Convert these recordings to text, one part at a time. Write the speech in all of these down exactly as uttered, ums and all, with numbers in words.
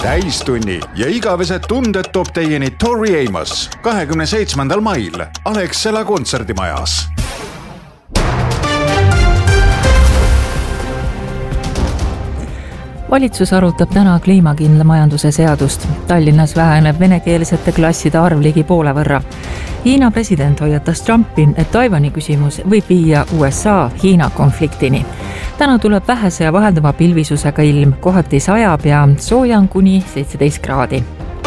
täistunni ja igavesed tunded toob teieni Tori Amos kahekümne seitsmendal mail Alexela kontserdimajas. Valitsus arutab täna kliimakindla majanduse seadust. Tallinnas väheneb venekeelsete klasside arv ligi poole võrra. Hiina president hoiatas Trumpi, et Taiwani küsimus võib viia U S A-Hiina konfliktini. Täna tuleb vähese ja vaheldava pilvisusega ilm, kohati sajab ja soojang kuni seitseteist kraadi.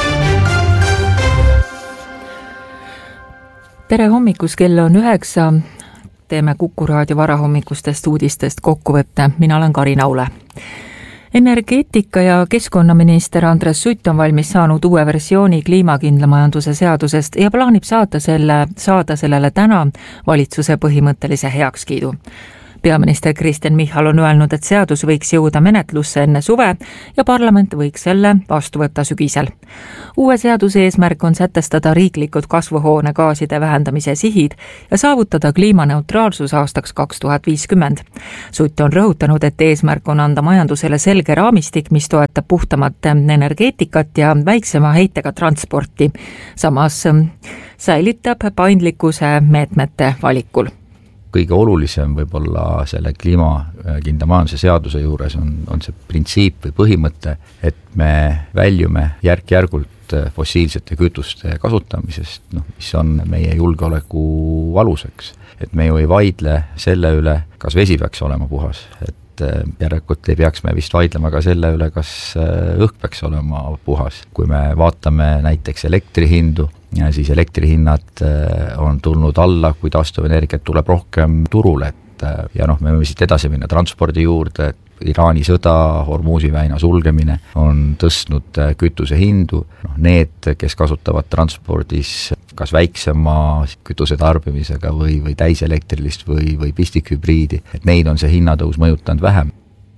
Tere hommikus, kell on üheksa. Teeme Kuku raadio varahommikustest uudistest kokkuvõtte. Mina olen Karin Aule. Energeetika- ja keskkonnaminister Andres Sutt on valmis saanud uue versiooni kliimakindla majanduse seadusest ja plaanib saata selle, saada sellele täna valitsuse põhimõttelise heakskiidu. Peaminister Kristen Michal on öelnud, et seadus võiks jõuda menetlusse enne suve ja parlament võiks selle vastu võtta sügisel. Uue seaduse eesmärk on sätestada riiklikud kasvuhoonegaaside vähendamise sihid ja saavutada kliimaneutraalsus aastaks kaks tuhat viiskümmend. Sutt on rõhutanud, et eesmärk on anda majandusele selge raamistik, mis toetab puhtamat energeetikat ja väiksema heitega transporti. Samas säilitab paindlikkuse meetmete valikul. Kõige olulisem võib-olla selle kliimakindla majanduse seaduse juures on, on see printsiip või põhimõte, et me väljume järk-järgult fossiilsete kütuste kasutamisest, noh, mis on meie julgeoleku aluseks. Et me ju ei vaidle selle üle, kas vesi peaks olema puhas, et järelikult ei peaks me vist vaidlema ka selle üle, kas õhk peaks olema puhas. Kui me vaatame näiteks elektrihindu, ja siis elektrihinnad on tulnud alla, kui taastuvenergiat tuleb rohkem turule, et ja noh, me võime siit edasi minna transpordi juurde, et Iraani sõda, Hormuzi väina sulgemine on tõstnud kütuse hindu. No, need, kes kasutavad transpordis kas väiksema kütuse tarbimisega või, või täiselektrilist või, või pistikhübriidi, et neid on see hinnatõus mõjutanud vähem.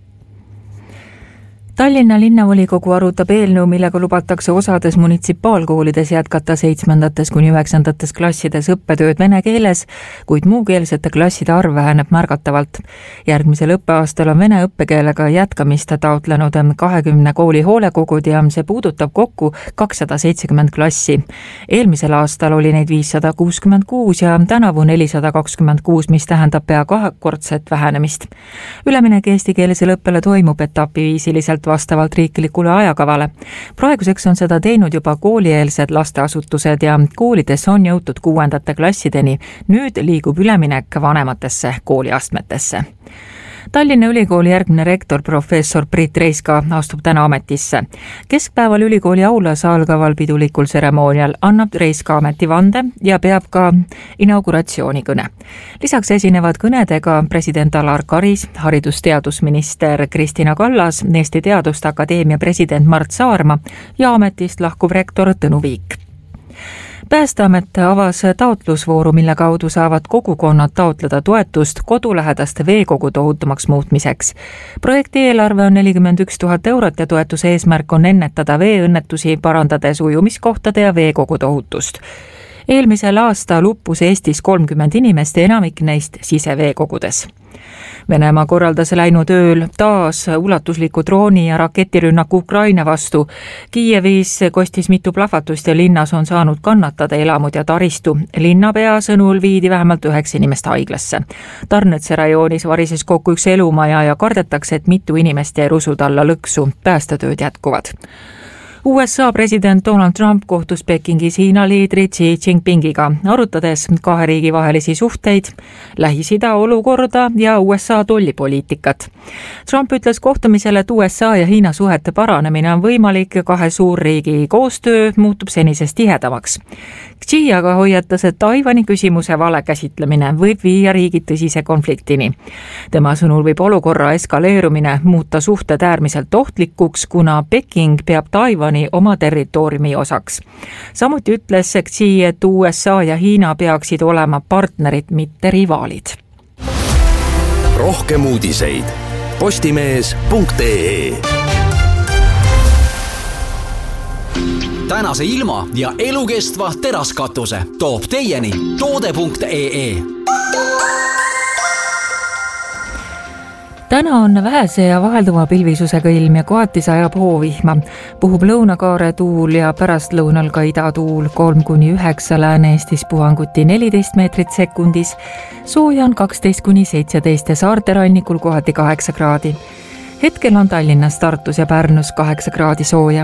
Tallinna linnavolikogu arutab eelnõu, millega lubatakse osades munitsipaalkoolides jätkata seitsmendates kuni üheksandates klassides õppetööd vene keeles, kuid muukeelsete klasside arv väheneb märgatavalt. Järgmisel õppeaastal on vene õppekeelega jätkamist taotlenud kahekümne kooli hoolekogud ja see puudutab kokku kakssada seitsekümmend klassi. Eelmisel aastal oli neid viissada kuuskümmend kuus ja tänavu nelisada kakskümmend kuus, mis tähendab pea kahekordset vähenemist. Üleminek eestikeelsele õppele toimub etapiviisiliselt vastavalt riiklikule ajakavale. Praeguseks on seda teinud juba koolieelsed lasteasutused ja koolides on jõutud kuuendate klassideni. Nüüd liigub üleminek vanematesse kooliastmetesse. Tallinna Ülikooli järgmine rektor professor Priit Reiska astub täna ametisse. Keskpäeval ülikooli aulas algaval pidulikul seremoonial annab Reiska ametivande ja peab ka inauguratsioonikõne. Lisaks esinevad kõnedega president Alar Karis, haridusteadusminister Kristina Kallas, Eesti Teaduste Akadeemia president Mart Saarma ja ametist lahkuv rektor Tõnu Viik. Päästeamet avas taotlusvooru, mille kaudu saavad kogukonnad taotleda toetust kodulähedaste veekogude ohutumaks muutmiseks. Projekti eelarve on nelikümmend üks tuhat eurot ja toetuse eesmärk on ennetada veeõnnetusi, parandades ujumiskohtade ja veekogude ohutust. Eelmisel aastal uppus Eestis kolmkümmend inimest ja enamik neist siseveekogudes. Venemaa korraldas läinud ööl taas ulatusliku drooni ja raketirünnaku Ukraina vastu. Kiievis kostis mitu plahvatust ja linnas on saanud kannatada elamud ja taristu. Linnapea sõnul viidi vähemalt üheksa inimest haiglasse. Tarnetse rajoonis varises kokku üks elumaja ja kardetakse, et mitu inimest jäi rusud alla lõksu. Päästetööd jätkuvad. U S A president Donald Trump kohtus Pekingis Hiina liidri Xi Jinpingiga, arutades kahe riigi vahelisi suhteid, Lähis-Ida olukorda ja U S A tollipoliitikat. Trump ütles kohtumisel, et U S A ja Hiina suhete paranemine on võimalik ja kahe suurriigi koostöö muutub senisest tihedamaks. Xi aga hoiatas, et Taiwani küsimuse vale käsitlemine võib viia riigid tõsise konfliktini. Tema sõnul võib olukorra eskaleerumine muuta suhted äärmiselt ohtlikuks, kuna Peking peab Taiwani oma territooriumi osaks. Samuti ütles Xi, et U S A ja Hiina peaksid olema partnerid, mitte rivaalid. Rohkem uudiseid postimees punkt ee. Tänase ilma ja elukestva teraskatuse toob teieni toode punkt ee. täna on vähese ja vahelduva pilvisusega ilm ja kohati sajab hoovihma. Puhub lõunakaare tuul ja pärastlõunal ka idatuul kolm kuni üheksa, Lääne-Eestis puhanguti neliteist meetrit sekundis. Sooja on kaksteist kuni seitseteist ja saarte rannikul kohati kaheksa kraadi. Hetkel on Tallinnas, Tartus ja Pärnus kaheksa kraadi sooja.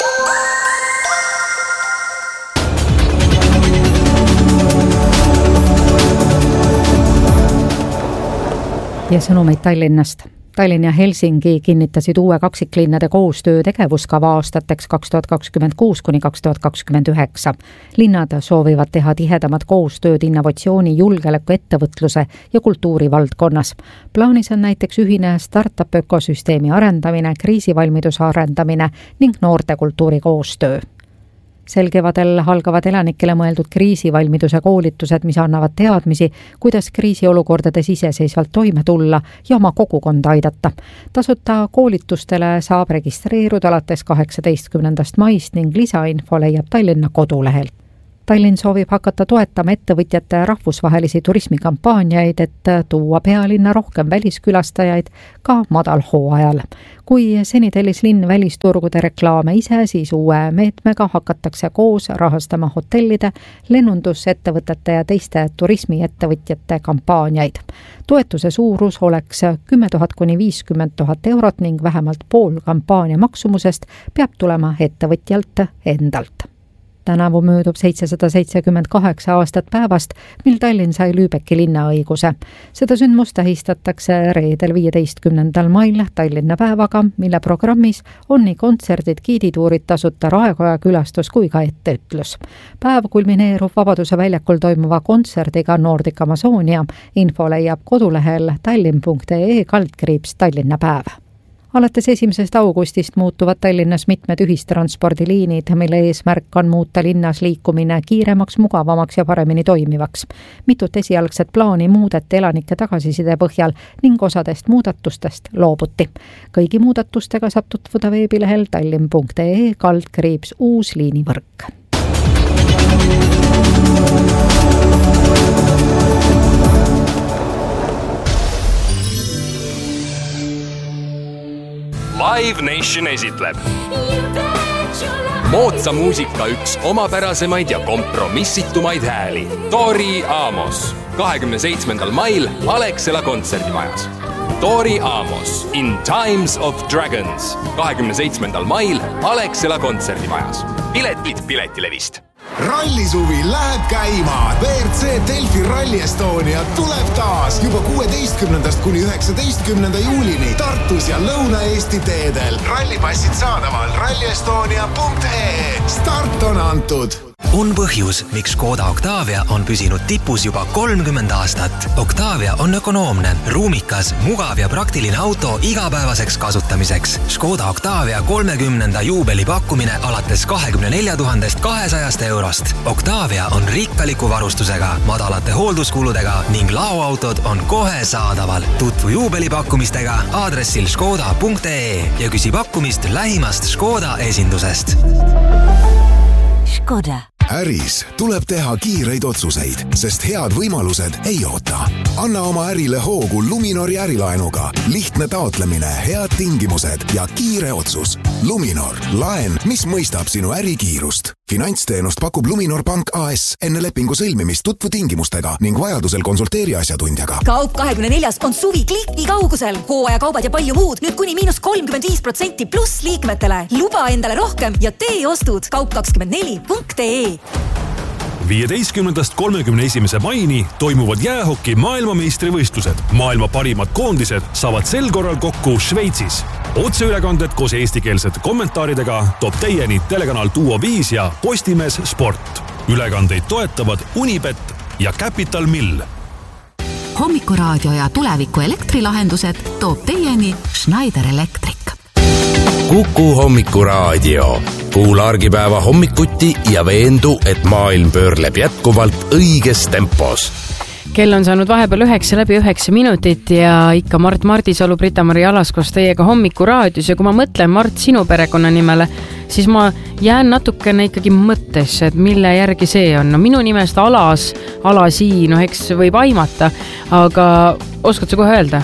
Ja sõnumeid Tallinnast. Tallinn ja Helsingi kinnitasid uue kaksiklinnade koostöö tegevuskava aastateks kaks tuhat kakskümmend kuus kuni kaks tuhat kakskümmend üheksa. Linnad soovivad teha tihedamat koostööd innovatsiooni, julgeoleku, ettevõtluse ja kultuuri valdkonnas. Plaanis on näiteks ühine startup ökosüsteemi arendamine, kriisivalmiduse arendamine ning noortekultuuri koostöö. Sel kevadel algavad elanikele mõeldud kriisivalmiduse koolitused, mis annavad teadmisi, kuidas kriisiolukordades iseseisvalt toime tulla ja oma kogukonda aidata. Tasuta koolitustele saab registreeruda alates kaheksateistkümnendast maist ning lisainfo leiab Tallinna kodulehel. Tallinn soovib hakata toetama ettevõtjate rahvusvahelisi turismikampaaniaid, et tuua pealinna rohkem väliskülastajaid ka madalhooajal. Kui seni tellis linn välisturgude reklaame ise, siis uue meetmega hakatakse koos rahastama hotellide, lennundusettevõtete ja teiste turismiettevõtjate kampaaniaid. Toetuse suurus oleks kümme tuhat kuni viiskümmend tuhat eurot ning vähemalt pool kampaania maksumusest peab tulema ettevõtjalt endalt. Tänavu möödub seitsesada seitsekümmend kaheksa aastat päevast, mil Tallinn sai Lübecki linnaõiguse. Seda sündmust tähistatakse reedel viieteistkümnendal mail Tallinna päevaga, mille programmis on nii kontserdid, giidituurid, tasuta raekoja külastus kui ka etteütlus. Päev kulmineerub Vabaduse väljakul toimuva kontserdiga Nordic Amazonia. Info leiab kodulehel tallinn punkt ee kaldkriips Tallinna päev. Alates esimesest augustist muutuvad Tallinnas mitmed ühistranspordiliinid, mille eesmärk on muuta linnas liikumine kiiremaks, mugavamaks ja paremini toimivaks. Mitut esialgset plaani muudeti elanike tagasiside põhjal ning osadest muudatustest loobuti. Kõigi muudatustega saab tutvuda veebilehel tallinn punkt ee kaldkriips uus liinivõrk. Live Nation esitleb moodsa muusika üks omapärasemaid ja kompromissitumaid hääli. Tori Amos. kahekümne seitsmendal mail Alexela kontserdimajas. Tori Amos in Times of Dragons. kahekümne seitsmendal mail Alexela kontserdimajas. Piletid Piletilevist. Rallisuvi läheb käima. V R C Delfi Rally Estonia tuleb taas juba kuueteistkümnendast kuni üheksateistkümnenda juulini Tartus ja Lõuna-Eesti teedel. Rallipassid saadaval ralli estonia punkt ee. Start on antud. On põhjus, miks Škoda Octavia on püsinud tipus juba kolmkümmend aastat. Octavia on ökonoomne, ruumikas, mugav ja praktiline auto igapäevaseks kasutamiseks. Škoda Octavia kolmekümnenda juubeli pakkumine alates kahekümne nelja tuhandest kahesajast eurost. Octavia on rikkaliku varustusega, madalate hoolduskuludega ning laoautod on kohe saadaval. Tutvu juubelipakkumistega aadressil škoda punkt ee ja küsi pakkumist lähimast Škoda esindusest. Škoda. Äris tuleb teha kiireid otsuseid, sest head võimalused ei oota. Anna oma ärile hoogu Luminori ärilaenuga. Lihtne taotlemine, head tingimused ja kiire otsus. Luminor, laen, mis mõistab sinu ärikiirust. Finantsteenust pakub Luminor Pank A S. Enne lepingu sõlmimist tutvu tingimustega ning vajadusel konsulteeri asjatundjaga. Kaup kahekümne neljas on suvi kliki kaugusel. Hooaja kaubad ja palju muud. Nüüd kuni miinus kolmkümmend viis protsenti pluss liikmetele. Luba endale rohkem ja tee ostud. Kaup kakskümmend neli punkt ee. viieteistkümnendast kolmekümne esimese maini toimuvad jäähoki maailmameistrivõistlused. Maailma parimad koondised saavad sel korral kokku Šveitsis. Otseülekanded koos eestikeelsete kommentaaridega toob teieni telekanal Duo viis ja Postimees Sport. Ülekandeid toetavad Unibet ja Capital Mill. Hommikuraadio ja tuleviku elektrilahendused toob teieni Schneider Electric. Kuku Hommikuraadio. Kuula argipäeva hommikuti ja veendu, et maailm pöörleb jätkuvalt õiges tempos. Kell on saanud vahepeal üheksa läbi üheksa minutit ja ikka Mart Mardisalu, Brita-Mari Alaskos teiega Hommikuraadios ja kui ma mõtlen Mart sinu perekonna nimele, siis ma jään natukene ikkagi mõttesse, et mille järgi see on. No minu nimest Alas, Alasi, no eks võib aimata, aga oskad sa kohe öelda?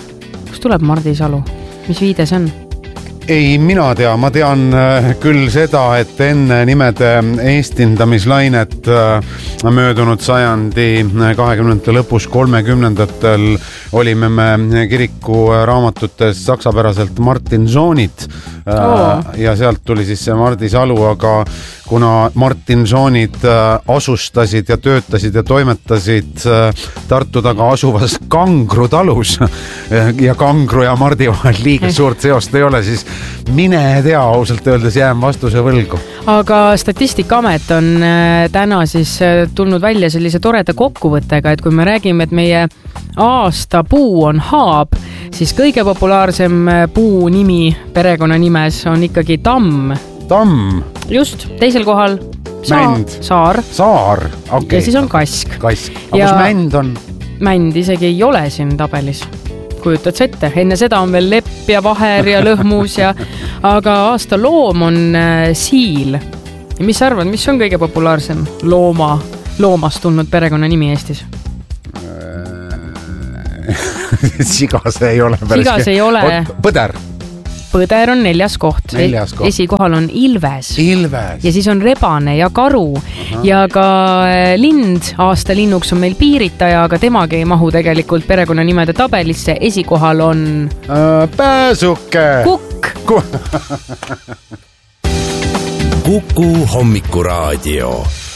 Kust tuleb Mardi Salu? Mis viide see on? Ei, mina tea, ma tean küll seda, et enne nimede eestindamislainet möödunud sajandi kahekümnendate lõpus kolmekümnendatel olime me kiriku raamatutes saksapäraselt Martinsoonid oh. ja sealt tuli siis see Mardi Salu, aga kuna Martinsoonid asustasid ja töötasid ja toimetasid Tartu taga asuvas Kangro talus ja Kangro ja Mardi vahel liiga suurt seost ei ole, siis mine tea, ausalt öeldes jään vastuse võlgu. Aga Statistikaamet on täna siis tulnud välja sellise toreda kokkuvõttega, et kui me räägime, et meie aasta puu on haab, siis kõige populaarsem puu nimi perekonna nimes on ikkagi tamm. Tamm. Just, teisel kohal saa, saar. Saar, okei. Okay. Ja siis on kask. Kask. Aga ja kus mänd on? Mänd isegi ei ole siin tabelis. Kujutad sa ette, enne seda on veel lepp ja vaher ja lõhmus ja aga aasta loom on äh, siil. Ja mis sa arvad, mis on kõige populaarsem looma, loomast tulnud perekonna nimi Eestis? Sigas ei ole. Sigas ei ole. Põder. Põder on neljas koht. Neljas koht. Esikohal on ilves. Ilves. Ja siis on rebane ja karu. Aha. Ja ka lind, aasta linnuks on meil piiritaja, aga temagi ei mahu tegelikult perekonna nimede tabelisse. Esikohal on... Äh, pääsuke. Kukk. Kuku Hommikuraadio.